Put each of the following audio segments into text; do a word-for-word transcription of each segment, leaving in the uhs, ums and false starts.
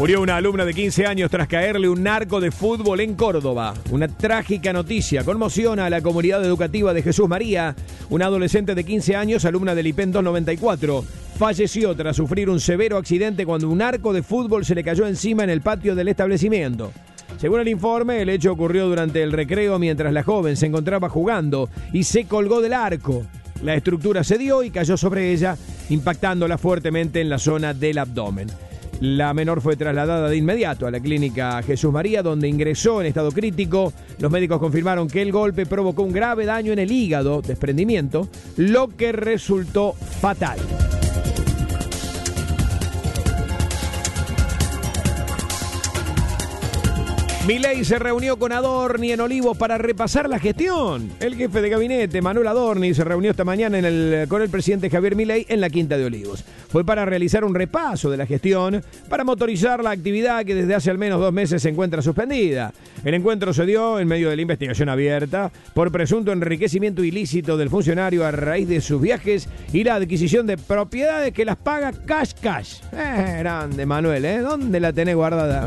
Murió una alumna de quince años tras caerle un narco de fútbol en Córdoba. Una trágica noticia conmociona a la comunidad educativa de Jesús María. Una adolescente de quince años, alumna del I P E N doscientos noventa y cuatro, falleció tras sufrir un severo accidente cuando un narco de fútbol se le cayó encima en el patio del establecimiento. Según el informe, el hecho ocurrió durante el recreo mientras la joven se encontraba jugando y se colgó del arco. La estructura cedió y cayó sobre ella, impactándola fuertemente en la zona del abdomen. La menor fue trasladada de inmediato a la clínica Jesús María, donde ingresó en estado crítico. Los médicos confirmaron que el golpe provocó un grave daño en el hígado, desprendimiento, lo que resultó fatal. Milei se reunió con Adorni en Olivos para repasar la gestión. El jefe de gabinete, Manuel Adorni, se reunió esta mañana en el, con el presidente Javier Milei en la Quinta de Olivos. Fue para realizar un repaso de la gestión, para motorizar la actividad que desde hace al menos dos meses se encuentra suspendida. El encuentro se dio en medio de la investigación abierta por presunto enriquecimiento ilícito del funcionario a raíz de sus viajes y la adquisición de propiedades que las paga cash cash. Eh, grande, Manuel, ¿eh? ¿Dónde la tenés guardada?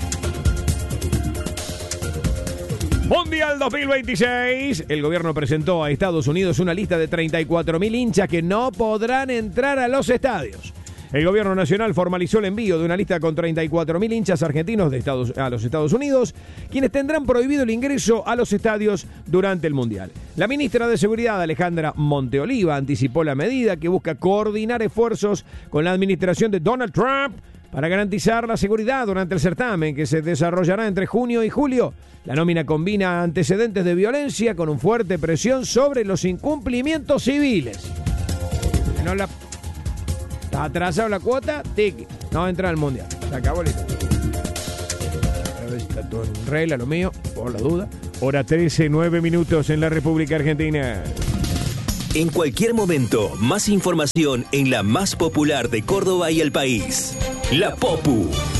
Mundial dos mil veintiséis. El gobierno presentó a Estados Unidos una lista de treinta y cuatro mil hinchas que no podrán entrar a los estadios. El gobierno nacional formalizó el envío de una lista con treinta y cuatro mil hinchas argentinos de Estados, a los Estados Unidos, quienes tendrán prohibido el ingreso a los estadios durante el Mundial. La ministra de Seguridad, Alejandra Monteoliva, anticipó la medida que busca coordinar esfuerzos con la administración de Donald Trump para garantizar la seguridad durante el certamen que se desarrollará entre junio y julio. La nómina combina antecedentes de violencia con una fuerte presión sobre los incumplimientos civiles. No la... Está atrasado la cuota, tic, no va a entrar al Mundial. Se acabó listo. A ver si está todo en regla lo mío, por la duda. Hora trece, nueve minutos en la República Argentina. En cualquier momento, más información en la más popular de Córdoba y el país. La Popu.